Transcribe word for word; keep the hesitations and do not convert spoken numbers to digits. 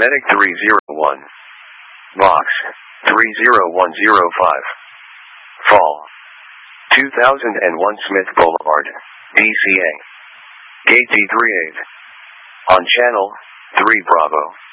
Medic three zero one. Box three zero one zero five. Fall two thousand one Smith Boulevard, D C A. Gate D three eight. On channel three Bravo.